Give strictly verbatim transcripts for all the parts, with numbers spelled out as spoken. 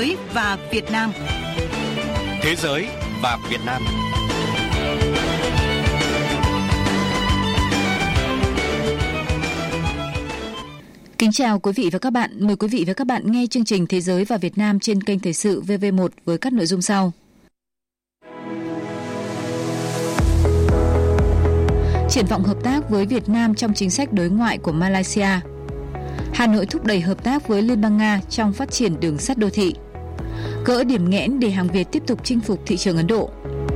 giới và Việt Nam. Thế giới và Việt Nam. Kính chào quý vị và các bạn. Mời quý vị và các bạn nghe chương trình Thế giới và Việt Nam trên kênh Thời sự vê vê một với các nội dung sau. Triển vọng hợp tác với Việt Nam trong chính sách đối ngoại của Malaysia. Hà Nội thúc đẩy hợp tác với Liên bang Nga trong phát triển đường sắt đô thị. Gỡ điểm nghẽn để hàng Việt tiếp tục chinh phục thị trường Ấn Độ.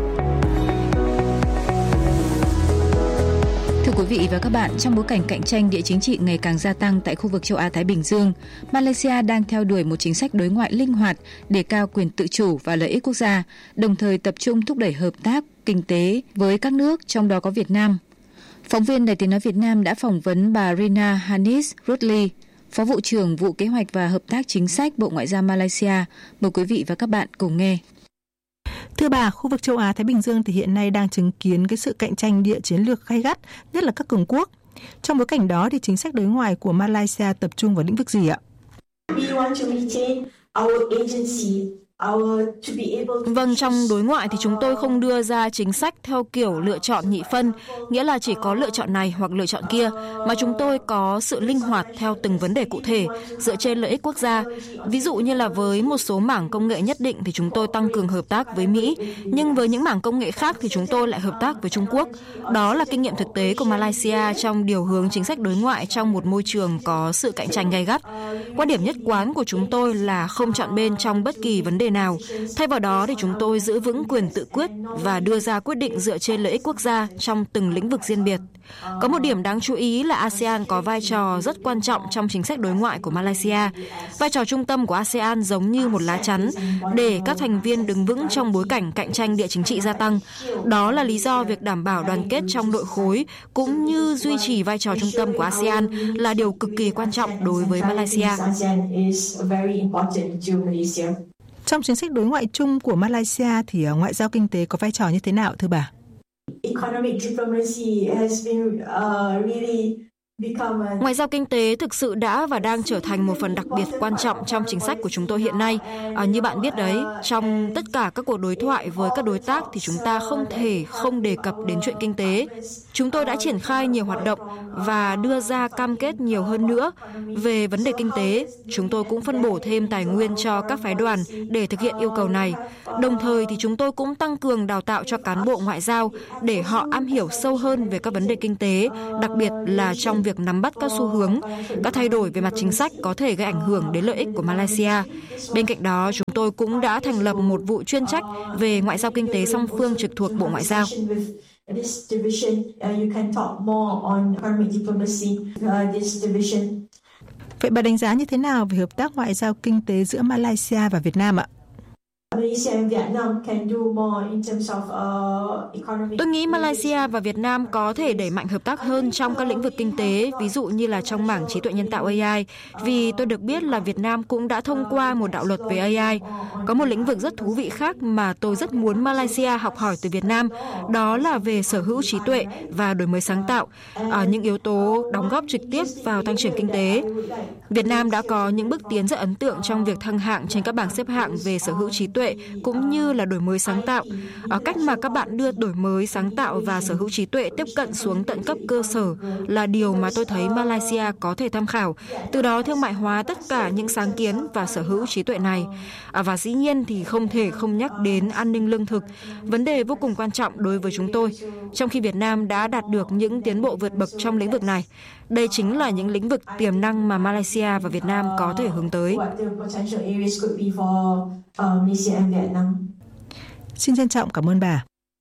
Thưa quý vị và các bạn, trong bối cảnh cạnh tranh địa chính trị ngày càng gia tăng tại khu vực châu Á-Thái Bình Dương, Malaysia đang theo đuổi một chính sách đối ngoại linh hoạt, đề cao quyền tự chủ và lợi ích quốc gia, đồng thời tập trung thúc đẩy hợp tác kinh tế với các nước, trong đó có Việt Nam. Phóng viên Đài Tiếng nói Việt Nam đã phỏng vấn bà Rina Hanis Rudli, Phó vụ trưởng vụ kế hoạch và hợp tác chính sách Bộ Ngoại giao Malaysia. Mời quý vị và các bạn cùng nghe. Thưa bà, khu vực châu Á Thái Bình Dương thì hiện nay đang chứng kiến cái sự cạnh tranh địa chiến lược gay gắt, nhất là các cường quốc. Trong bối cảnh đó thì chính sách đối ngoại của Malaysia tập trung vào lĩnh vực gì ạ? Vâng, trong đối ngoại thì chúng tôi không đưa ra chính sách theo kiểu lựa chọn nhị phân, nghĩa là chỉ có lựa chọn này hoặc lựa chọn kia, mà chúng tôi có sự linh hoạt theo từng vấn đề cụ thể, dựa trên lợi ích quốc gia. Ví dụ như là với một số mảng công nghệ nhất định thì chúng tôi tăng cường hợp tác với Mỹ, nhưng với những mảng công nghệ khác thì chúng tôi lại hợp tác với Trung Quốc. Đó là kinh nghiệm thực tế của Malaysia trong điều hướng chính sách đối ngoại trong một môi trường có sự cạnh tranh gay gắt. Quan điểm nhất quán của chúng tôi là không chọn bên trong bất kỳ vấn đề nào. Thay vào đó thì chúng tôi giữ vững quyền tự quyết và đưa ra quyết định dựa trên lợi ích quốc gia trong từng lĩnh vực riêng biệt. Có một điểm đáng chú ý là a sê an có vai trò rất quan trọng trong chính sách đối ngoại của Malaysia. Vai trò trung tâm của a sê an giống như một lá chắn để các thành viên đứng vững trong bối cảnh cạnh tranh địa chính trị gia tăng. Đó là lý do việc đảm bảo đoàn kết trong nội khối cũng như duy trì vai trò trung tâm của a sê an là điều cực kỳ quan trọng đối với Malaysia. Trong chính sách đối ngoại chung của Malaysia thì ngoại giao kinh tế có vai trò như thế nào thưa bà? Ngoại giao kinh tế thực sự đã và đang trở thành một phần đặc biệt quan trọng trong chính sách của chúng tôi hiện nay. À, như bạn biết đấy, trong tất cả các cuộc đối thoại với các đối tác thì chúng ta không thể không đề cập đến chuyện kinh tế. Chúng tôi đã triển khai nhiều hoạt động và đưa ra cam kết nhiều hơn nữa về vấn đề kinh tế. Chúng tôi cũng phân bổ thêm tài nguyên cho các phái đoàn để thực hiện yêu cầu này. Đồng thời thì chúng tôi cũng tăng cường đào tạo cho cán bộ ngoại giao để họ am hiểu sâu hơn về các vấn đề kinh tế, đặc biệt là trong việc nắm bắt các xu hướng, các thay đổi về mặt chính sách có thể gây ảnh hưởng đến lợi ích của Malaysia. Bên cạnh đó, chúng tôi cũng đã thành lập một vụ chuyên trách về ngoại giao kinh tế song phương trực thuộc Bộ Ngoại giao. Vậy bà đánh giá như thế nào về hợp tác ngoại giao kinh tế giữa Malaysia và Việt Nam ạ? Tôi nghĩ Malaysia và Việt Nam có thể đẩy mạnh hợp tác hơn trong các lĩnh vực kinh tế, ví dụ như là trong mảng trí tuệ nhân tạo a i, vì tôi được biết là Việt Nam cũng đã thông qua một đạo luật về a i. Có một lĩnh vực rất thú vị khác mà tôi rất muốn Malaysia học hỏi từ Việt Nam, đó là về sở hữu trí tuệ và đổi mới sáng tạo, à, những yếu tố đóng góp trực tiếp vào tăng trưởng kinh tế. Việt Nam đã có những bước tiến rất ấn tượng trong việc thăng hạng trên các bảng xếp hạng về sở hữu trí tuệ cũng như là đổi mới sáng tạo. Ở cách mà các bạn đưa đổi mới sáng tạo và sở hữu trí tuệ tiếp cận xuống tận cấp cơ sở là điều mà tôi thấy Malaysia có thể tham khảo. Từ đó thương mại hóa tất cả những sáng kiến và sở hữu trí tuệ này. À, và dĩ nhiên thì không thể không nhắc đến an ninh lương thực, vấn đề vô cùng quan trọng đối với chúng tôi. Trong khi Việt Nam đã đạt được những tiến bộ vượt bậc trong lĩnh vực này, đây chính là những lĩnh vực tiềm năng mà Malaysia và Việt Nam có thể hướng tới. Xin trân trọng cảm ơn bà.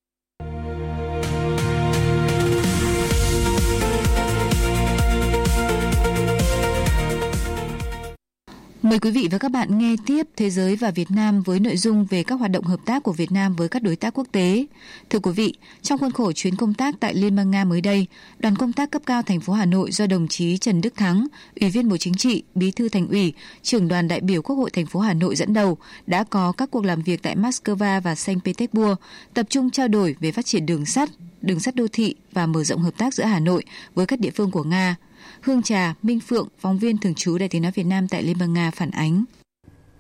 Mời quý vị và các bạn nghe tiếp Thế giới và Việt Nam với nội dung về các hoạt động hợp tác của Việt Nam với các đối tác quốc tế. Thưa quý vị, trong khuôn khổ chuyến công tác tại Liên bang Nga mới đây, đoàn công tác cấp cao thành phố Hà Nội do đồng chí Trần Đức Thắng, Ủy viên Bộ Chính trị, Bí thư Thành ủy, trưởng đoàn đại biểu Quốc hội thành phố Hà Nội dẫn đầu đã có các cuộc làm việc tại Moscow và Saint Petersburg, tập trung trao đổi về phát triển đường sắt, đường sắt đô thị và mở rộng hợp tác giữa Hà Nội với các địa phương của Nga. Hương Trà, Minh Phượng, phóng viên thường trú Đài Tiếng nói Việt Nam tại Liên bang Nga phản ánh.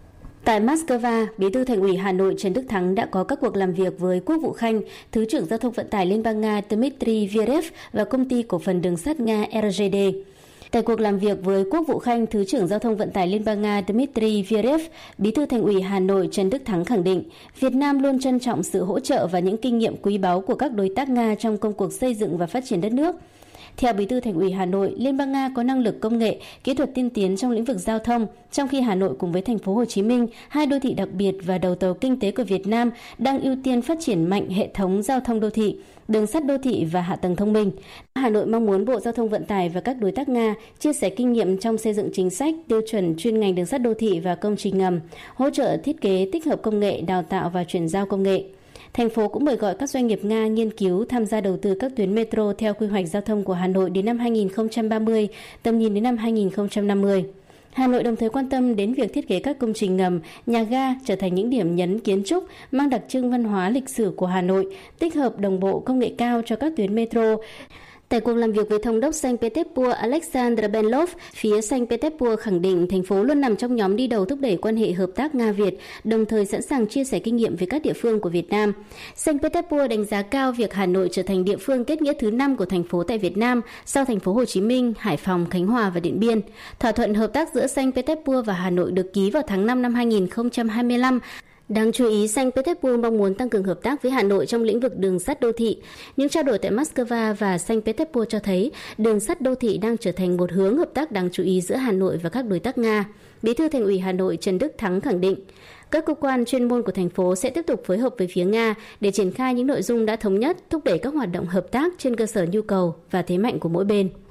Tại Moscow, Bí thư Thành ủy Hà Nội Trần Đức Thắng đã có các cuộc làm việc với Quốc vụ Khanh, Thứ trưởng Giao thông Vận tải Liên bang Nga Dmitry Vierev và Công ty Cổ phần Đường sắt Nga rờ giê đê. Tại cuộc làm việc với Quốc vụ Khanh, Thứ trưởng Giao thông Vận tải Liên bang Nga Dmitry Vierev, Bí thư Thành ủy Hà Nội Trần Đức Thắng khẳng định Việt Nam luôn trân trọng sự hỗ trợ và những kinh nghiệm quý báu của các đối tác Nga trong công cuộc xây dựng và phát triển đất nước. Theo Bí thư Thành ủy Hà Nội, Liên bang Nga có năng lực công nghệ, kỹ thuật tiên tiến trong lĩnh vực giao thông, trong khi Hà Nội cùng với thành phố Hồ Chí Minh, hai đô thị đặc biệt và đầu tàu kinh tế của Việt Nam đang ưu tiên phát triển mạnh hệ thống giao thông đô thị, đường sắt đô thị và hạ tầng thông minh. Hà Nội mong muốn Bộ Giao thông Vận tải và các đối tác Nga chia sẻ kinh nghiệm trong xây dựng chính sách, tiêu chuẩn chuyên ngành đường sắt đô thị và công trình ngầm, hỗ trợ thiết kế, tích hợp công nghệ, đào tạo và chuyển giao công nghệ. Thành phố cũng mời gọi các doanh nghiệp Nga nghiên cứu tham gia đầu tư các tuyến metro theo quy hoạch giao thông của Hà Nội đến năm hai nghìn không trăm ba mươi, tầm nhìn đến năm hai nghìn không trăm năm mươi. Hà Nội đồng thời quan tâm đến việc thiết kế các công trình ngầm, nhà ga trở thành những điểm nhấn kiến trúc mang đặc trưng văn hóa lịch sử của Hà Nội, tích hợp đồng bộ công nghệ cao cho các tuyến metro. Tại cuộc làm việc với Thống đốc Saint Petersburg Alexander Benlov, phía Saint Petersburg khẳng định thành phố luôn nằm trong nhóm đi đầu thúc đẩy quan hệ hợp tác Nga-Việt, đồng thời sẵn sàng chia sẻ kinh nghiệm với các địa phương của Việt Nam. Saint Petersburg đánh giá cao việc Hà Nội trở thành địa phương kết nghĩa thứ năm của thành phố tại Việt Nam sau thành phố Hồ Chí Minh, Hải Phòng, Khánh Hòa và Điện Biên. Thỏa thuận hợp tác giữa Saint Petersburg và Hà Nội được ký vào tháng năm năm hai nghìn không trăm hai mươi lăm. Đáng chú ý, Saint Petersburg mong muốn tăng cường hợp tác với Hà Nội trong lĩnh vực đường sắt đô thị. Những trao đổi tại Moscow và Saint Petersburg cho thấy đường sắt đô thị đang trở thành một hướng hợp tác đáng chú ý giữa Hà Nội và các đối tác Nga. Bí thư Thành ủy Hà Nội Trần Đức Thắng khẳng định, các cơ quan chuyên môn của thành phố sẽ tiếp tục phối hợp với phía Nga để triển khai những nội dung đã thống nhất, thúc đẩy các hoạt động hợp tác trên cơ sở nhu cầu và thế mạnh của mỗi bên.